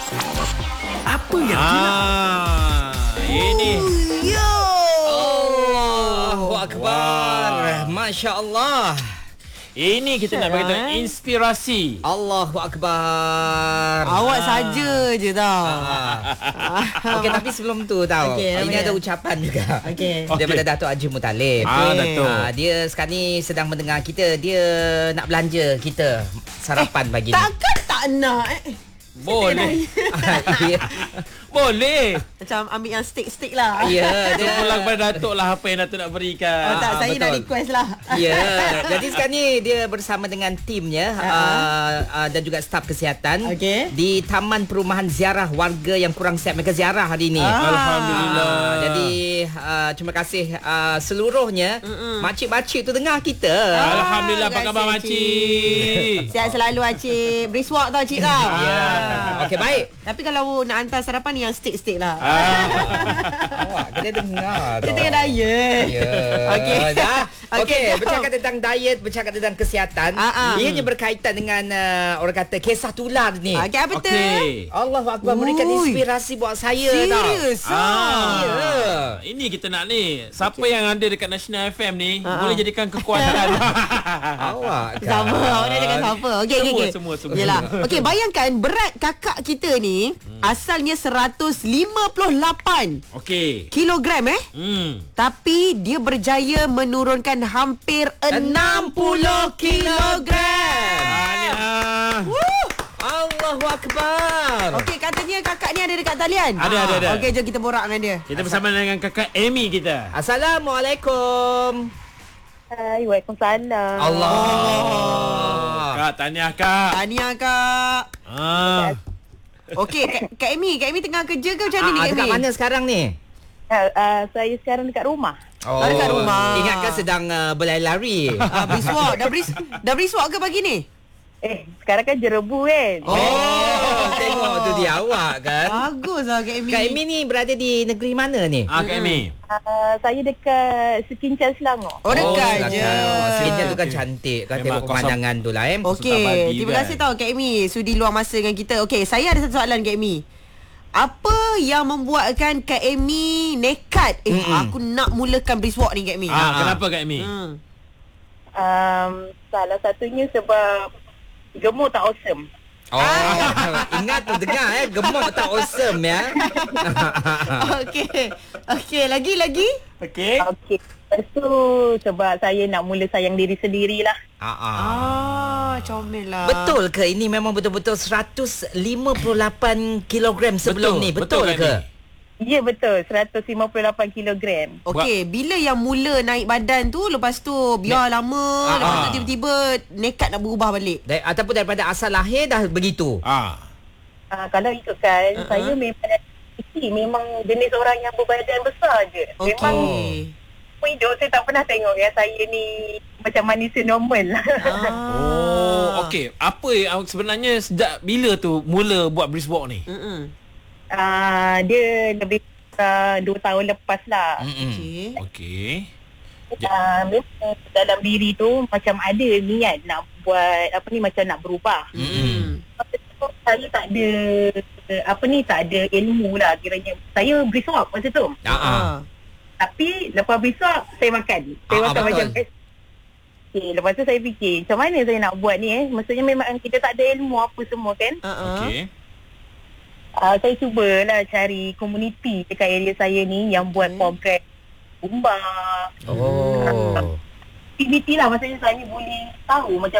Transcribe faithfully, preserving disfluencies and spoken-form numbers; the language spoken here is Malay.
Apa yang ah, ini. Yo. Allahu Akbar. Masya Allah. Ini kita nak bagi tahu inspirasi. Allahu Akbar. Awak saja je tau. Okey, tapi sebelum tu tahu, Okey, ini apa ada dia? ucapan juga. Okey. Daripada Datuk Haji Muttalib. Ah, Datuk. Ah, dia sekarang ni sedang mendengar kita. Dia nak belanja kita sarapan eh, pagi ni. Takkan tak nak eh. Boleh. Ya. Boleh. Macam ambil yang steak-steak lah. Ya, Dia dia pulang pada Datuk lah apa yang Datuk nak berikan. Oh tak, Ah, saya betul. nak request lah. Ya, jadi sekarang ni dia bersama dengan timnya uh, uh, dan juga staf kesihatan Okey. di Taman Perumahan Ziarah Warga yang kurang sihat. Mereka ziarah hari ini. Ah. Alhamdulillah. Uh, jadi uh, terima kasih uh, seluruhnya. Mm-mm. Makcik-makcik tu dengar kita. Alhamdulillah, apa terima khabar kasih, makcik? Sihat selalu Acik. Brisk walk tau Cik tau. Ya. Okey, baik. Tapi kalau nak hantar sarapan ni yang steak-steak lah. Ah. Awak kena dengar. Dia tau. tengah diet. Ya. Okey. Dah. Okey, Okey, jom. bercakap tentang diet, bercakap tentang kesihatan. Ah, ah. Ianya berkaitan dengan uh, orang kata kisah tular ni. Okey, apa tu? Okey. Allahu Akbar, memberikan Ui. inspirasi buat saya tau. Serius? Ah. Ya. Ini kita nak ni. Siapa yang ada dekat National F M ni Ah, boleh ah. jadikan kekuatan. Awak kan? Sama. Awak nak cakap siapa? Okey, okey, Semua, okey. semua, semua. Yelah. Okey, bayangkan berat kakak kita ni hmm. asalnya seratus lima puluh lapan Okey. kilogram eh. Hmm. Tapi dia berjaya menurunkan hampir enam puluh kilogram. Tahniah. Wuh. Allahu Akbar. Okey, katanya kakak ni ada dekat talian. Ada, ada, ada. Okey, jom kita borak dengan dia. Kita bersama dengan kakak Amy kita. Assalamualaikum. Hai, Waalaikumsalam. Allah. Kak, tahniah kak. Tahniah kak. Ah. Okey, Kak, Kak Amy, Kak Amy tengah kerja ke macam mana ni Ah, Kak dekat Amy? mana sekarang ni? Uh, uh, saya sekarang dekat rumah. Oh, dekat rumah. Ingatkan sedang uh, berlari-lari. Ah, brisk walk. Dah brisk, dah brisk walk ke pagi ni? Eh, sekarang kan jerebu kan. Oh, tengok tu dia awak kan. Bagus lah Kak Amy. Kak Amy ni berada di negeri mana ni? Ah, Kak Amy. Uh, saya dekat Sekincang Selangor. Oh, dekat je. Sekitar tu kan Okey. cantik kan, Memang tengok kau pemandangan tu lah eh. Okey, Sultan terima Bagi kasih kan? tau Kak Amy sudi luang masa dengan kita. Okey, saya ada satu soalan Kak Amy. Apa yang membuatkan Kak Amy nekat eh Mm-mm. aku nak mulakan brisk walk ni Kak Amy? Ah, kenapa Kak Amy? Hmm. Um, salah satunya sebab gemuk tak awesome. Oh, ingat tu dengar eh, gemuk tak awesome ya. Okey. Okey, lagi lagi? Okey. Okey. Lepas tu sebab saya nak mula sayang diri sendirilah. Ah, ah. Ah, comel lah. Betul ke ini memang betul-betul seratus lima puluh lapan kilogram sebelum Betul, ni? betul, Betul, Kak ke? Amy. Ya betul, seratus lima puluh lapan kilogram. Okey, bila yang mula naik badan tu, lepas tu biar Ne- lama, Ah, lepas tu ah. tiba-tiba nekat nak berubah balik. Dari, ataupun daripada asal lahir dah begitu? Ah. Uh, kalau ikutkan, Uh-uh. uh-huh. saya memang kecil, memang jenis orang yang berbadan besar je. Memang Okey. hidup saya tak pernah tengok yang saya ni macam manusia normal. Ah. Oh, okey. Apa yang sebenarnya sejak bila tu mula buat brisk walk ni? Mm-mm. Uh, dia lebih uh, dua tahun lepas lah. Mm-mm. Okey. Okey. Uh, memang dalam diri tu macam ada niat nak buat apa ni, macam nak berubah. Mm-mm. Masa tu saya tak ada apa ni, tak ada ilmu lah kiranya. Saya brisk walk masa tu. Ah, ah. Tapi lepas brisk walk saya makan. Saya Ah, makan betul. macam eh. Okay, lepas tu saya fikir macam mana saya nak buat ni eh. Maksudnya memang kita tak ada ilmu apa semua kan. Uh-uh. Okey. Uh, saya cubalah cari komuniti dekat area saya ni yang buat Hmm. program Zumba. Oh. Aktiviti lah, maksudnya saya boleh tahu macam